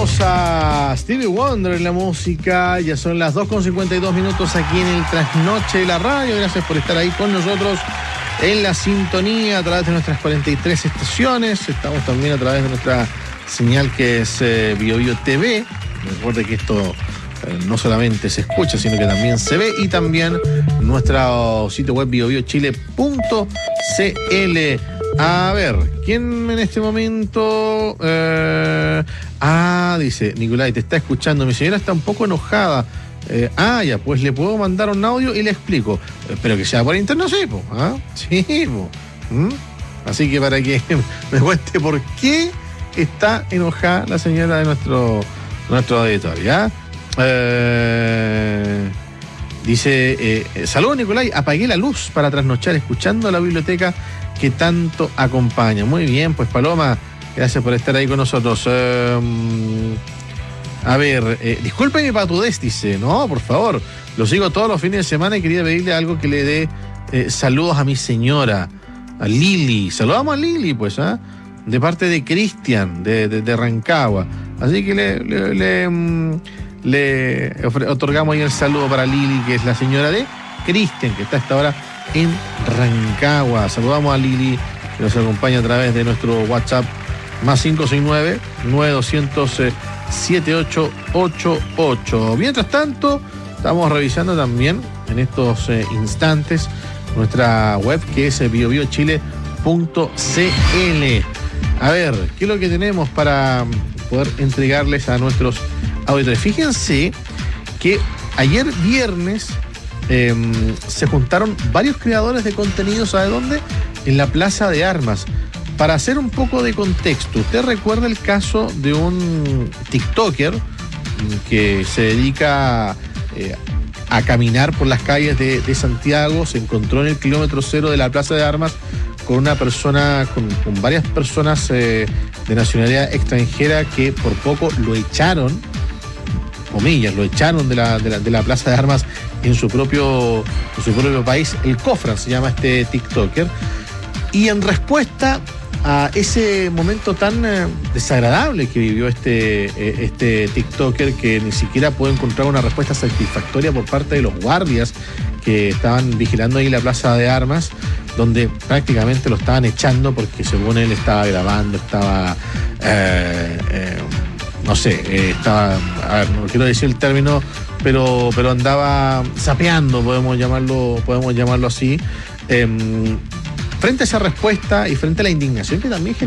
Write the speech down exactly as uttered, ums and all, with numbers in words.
Escuchamos a Stevie Wonder en la música. Ya son las dos con cincuenta y dos minutos aquí en el Trasnoche de la Radio. Gracias por estar ahí con nosotros en la sintonía a través de nuestras cuarenta y tres estaciones. Estamos también a través de nuestra señal que es eh, BioBio T V. Recuerde que esto eh, no solamente se escucha, sino que también se ve. Y también nuestro sitio web bio bio chile punto c l. A ver, ¿quién en este momento? Eh, ah, dice Nicolai, te está escuchando. Mi señora está un poco enojada. Eh, ah, ya, pues le puedo mandar un audio y le explico. Espero que sea por internet, sí, po. ¿Ah? Sí, po. ¿Mm? Así que para que me cuente por qué está enojada la señora de nuestro, nuestro auditorio, ¿ya? Eh, dice, eh, saludos Nicolai, apagué la luz para trasnochar escuchando la biblioteca que tanto acompaña. Muy bien, pues Paloma, gracias por estar ahí con nosotros. Eh, a ver, eh, disculpe mi patudez, dice. No, por favor, lo sigo todos los fines de semana y quería pedirle algo que le dé eh, saludos a mi señora, a Lili. Saludamos a Lili, pues, ¿ah? ¿eh? De parte de Cristian, de, de, de Rancagua. Así que le, le, le, mm, le otorgamos ahí el saludo para Lili, que es la señora de Cristian, que está a esta hora en Rancagua. Saludamos a Lili, que nos acompaña a través de nuestro WhatsApp más cinco seis nueve, nueve dos cero cero, siete ocho ocho ocho. Mientras tanto, estamos revisando también en estos eh, instantes nuestra web, que es bio bio chile punto c l. A ver, ¿qué es lo que tenemos para poder entregarles a nuestros auditores? Fíjense que ayer viernes Eh, se juntaron varios creadores de contenido, ¿sabe dónde? En la Plaza de Armas. Para hacer un poco de contexto, usted recuerda el caso de un TikToker que se dedica eh, a caminar por las calles de, de Santiago. Se encontró en el kilómetro cero de la Plaza de Armas con una persona, con, con varias personas eh, de nacionalidad extranjera que por poco lo echaron, comillas, lo echaron de la, de la, de la Plaza de Armas en su propio, en su propio país. El Cofran se llama este TikToker. Y en respuesta a ese momento tan eh, desagradable que vivió este, eh, este TikToker, que ni siquiera pudo encontrar una respuesta satisfactoria por parte de los guardias que estaban vigilando ahí la Plaza de Armas, donde prácticamente lo estaban echando porque según él estaba grabando, estaba... Eh, eh, no sé, eh, estaba, a ver, no quiero decir el término, pero, pero andaba sapeando, podemos llamarlo, podemos llamarlo así. Eh, frente a esa respuesta y frente a la indignación que también